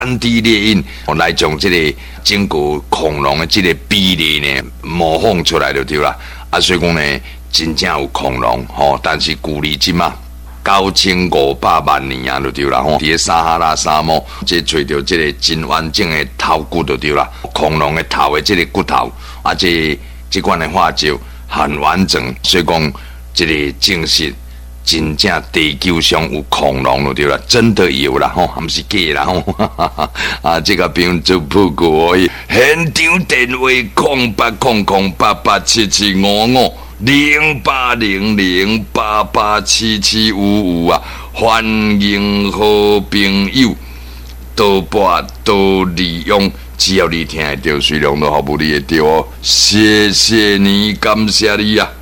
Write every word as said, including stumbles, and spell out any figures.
三 D 列印来将这个整个恐龙的这个比例呢模仿出来就对啦。啊，所以讲呢，真正有恐龙吼，但是距离即嘛九千五百万年啊就对啦吼。伫个撒哈拉沙漠，即找到这个真完整的头骨就对啦，恐龙的头的这个骨头，啊，这这款的化石很完整，所以讲这个证实。真正地球上有恐龙就对啦，真的有啦吼，毋是假啦吼。啊，这个朋友做报告，现场电话空八空空八八七七五五零八零零八八七七五五啊，欢迎好朋友多拨多利用，只要你听得到，水龙都服务你会到哦。谢谢你，感谢你啊！